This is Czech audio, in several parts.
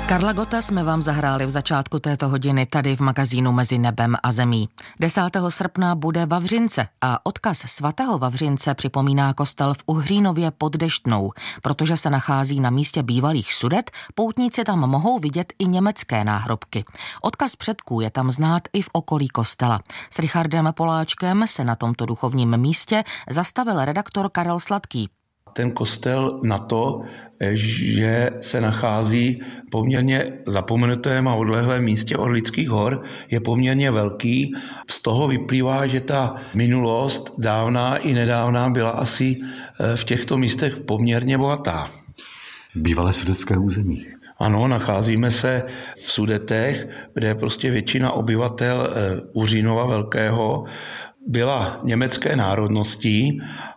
Karla Gotta jsme vám zahráli v začátku této hodiny tady v magazínu Mezi nebem a zemí. 10. srpna bude Vavřince a odkaz svatého Vavřince připomíná kostel v Uhřínově pod Deštnou. Protože se nachází na místě bývalých sudet, poutníci tam mohou vidět i německé náhrobky. Odkaz předků je tam znát i v okolí kostela. S Richardem Poláčkem se na tomto duchovním místě zastavil redaktor Karel Sladký. Ten kostel na to, že se nachází poměrně zapomenutém a odlehlém místě Orlických hor, je poměrně velký. Z toho vyplývá, že ta minulost dávná i nedávná byla asi v těchto místech poměrně bohatá. Bývalé sudetské území. Ano, nacházíme se v Sudetech, kde prostě většina obyvatel Uřínova Velkého byla německé národnosti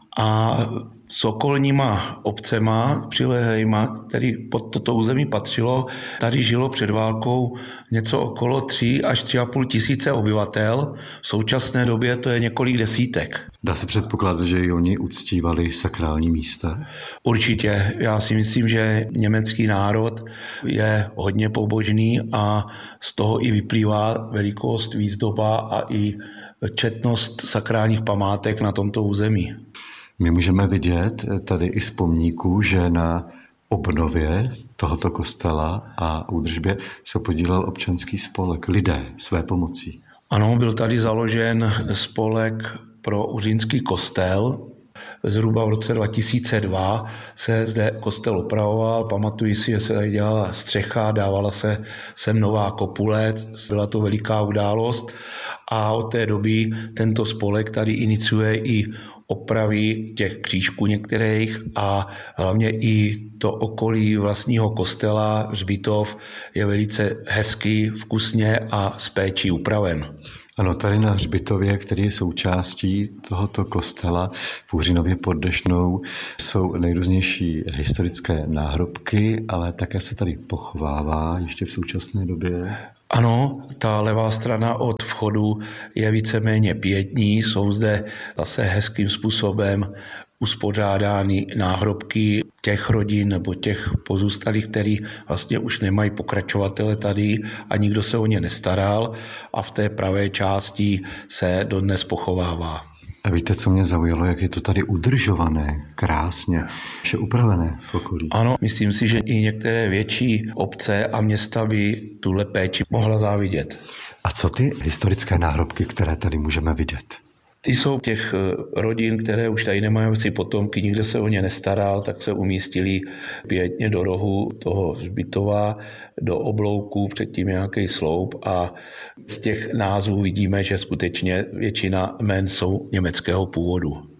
a s okolníma obcema, přilehlejma, který pod toto území patřilo, tady žilo před válkou něco okolo 3 až 3,5 tisíce obyvatel. V současné době to je několik desítek. Dá se předpokládat, že i oni uctívali sakrální místa? Určitě. Já si myslím, že německý národ je hodně pobožný a z toho i vyplývá velikost, výzdoba a i četnost sakrálních památek na tomto území. My můžeme vidět tady i z pomníků, že na obnově tohoto kostela a údržbě se podílel občanský spolek Lidé své pomocí. Ano, byl tady založen spolek pro Uřínský kostel. Zhruba v roce 2002 se zde kostel opravoval. Pamatuji si, že se tady dělala střecha, dávala se sem nová kopule. Byla to veliká událost a od té doby tento spolek tady iniciuje i opravy těch křížků některých a hlavně i to okolí vlastního kostela, hřbitov, je velice hezky, vkusně a s péčí upraven. Ano, tady na hřbitově, který je součástí tohoto kostela v Uhřínově pod Deštnou, jsou nejrůznější historické náhrobky, ale také se tady pochovává ještě v současné době. Ano, ta levá strana od vchodu je víceméně pietní, jsou zde zase hezkým způsobem uspořádány náhrobky těch rodin nebo těch pozůstalých, který vlastně už nemají pokračovatele tady a nikdo se o ně nestaral a v té pravé části se dodnes pochovává. A víte, co mě zaujalo, jak je to tady udržované, krásně, vše upravené v okolí. Ano, myslím si, že i některé větší obce a města by tuhle péči mohla závidět. A co ty historické náhrobky, které tady můžeme vidět? Ty jsou těch rodin, které už tady nemají si potomky, nikdo se o ně nestaral, tak se umístili pěkně do rohu toho hřbitova, do oblouku, předtím nějaký sloup a z těch názvů vidíme, že skutečně většina jmen jsou německého původu.